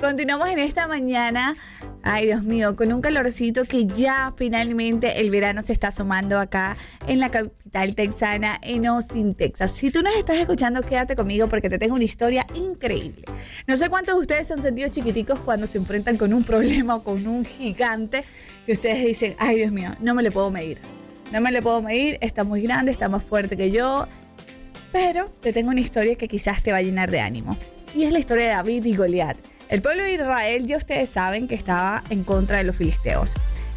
Continuamos en esta mañana, ay Dios mío, con un calorcito que ya finalmente el verano se está asomando acá en la capital texana, en Austin, Texas. Si tú nos estás escuchando, quédate conmigo porque te tengo una historia increíble. No sé cuántos de ustedes se han sentido chiquiticos cuando se enfrentan con un problema o con un gigante que ustedes dicen, ay Dios mío, no me le puedo medir. No me le puedo medir, está muy grande, está más fuerte que yo. Pero te tengo una historia que quizás te va a llenar de ánimo. Y es la historia de David y Goliat. El pueblo de Israel, ya ustedes saben que estaba en contra de los filisteos.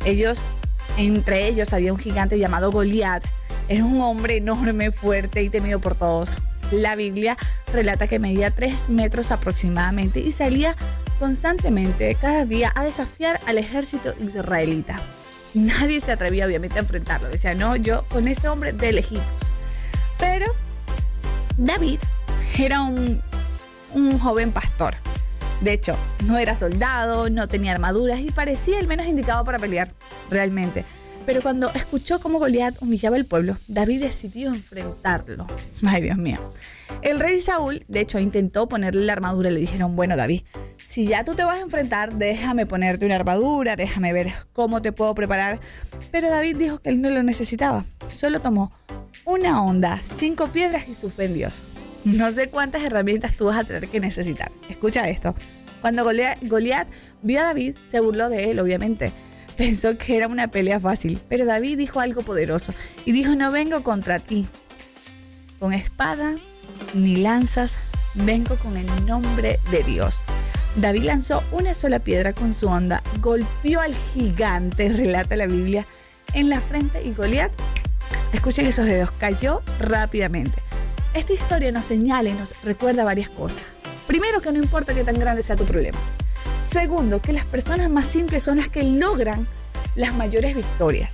Entre ellos había un gigante llamado Goliat. Era un hombre enorme, fuerte y temido por todos. La Biblia relata que medía 3 metros aproximadamente y salía constantemente cada día a desafiar al ejército israelita. Nadie se atrevía obviamente a enfrentarlo. Decía, no, yo con ese hombre de lejitos. Pero David era un joven pastor. De hecho, no era soldado, no tenía armaduras y parecía el menos indicado para pelear, realmente. Pero cuando escuchó cómo Goliat humillaba al pueblo, David decidió enfrentarlo. Ay, Dios mío. El rey Saúl, de hecho, intentó ponerle la armadura y le dijeron, bueno, David, si ya tú te vas a enfrentar, déjame ponerte una armadura, déjame ver cómo te puedo preparar. Pero David dijo que él no lo necesitaba. Solo tomó una honda, 5 piedras y su fe en Dios. No sé cuántas herramientas tú vas a tener que necesitar. Escucha esto. Cuando Goliat vio a David, se burló de él, obviamente. Pensó que era una pelea fácil, pero David dijo algo poderoso y dijo, no vengo contra ti con espada ni lanzas, vengo con el nombre de Dios. David lanzó una sola piedra con su honda, golpeó al gigante, relata la Biblia, en la frente y Goliat, escuchen esos dedos, cayó rápidamente. Esta historia nos señala y nos recuerda varias cosas. Primero, que no importa qué tan grande sea tu problema. Segundo, que las personas más simples son las que logran las mayores victorias.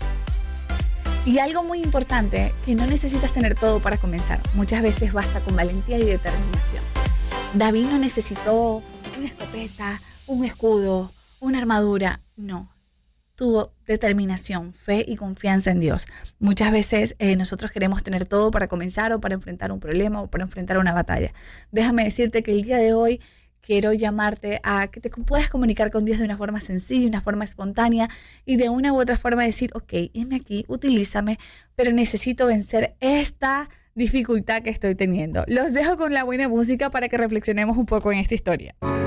Y algo muy importante, que no necesitas tener todo para comenzar. Muchas veces basta con valentía y determinación. David no necesitó una escopeta, un escudo, una armadura. No. Tuvo determinación, fe y confianza en Dios. Muchas veces nosotros queremos tener todo para comenzar o para enfrentar un problema o para enfrentar una batalla. Déjame decirte que el día de hoy quiero llamarte a que te puedas comunicar con Dios de una forma sencilla, una forma espontánea y de una u otra forma decir, ok, heme aquí, utilízame, pero necesito vencer esta dificultad que estoy teniendo. Los dejo con la buena música para que reflexionemos un poco en esta historia.